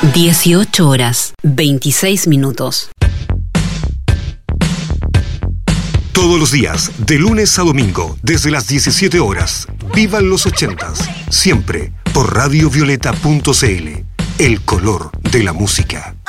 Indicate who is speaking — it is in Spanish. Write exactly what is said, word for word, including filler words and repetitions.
Speaker 1: dieciocho horas, veintiséis minutos.
Speaker 2: Todos los días, de lunes a domingo, desde las diecisiete horas, vivan los ochentas, siempre por radio violeta punto c l, el color de la música.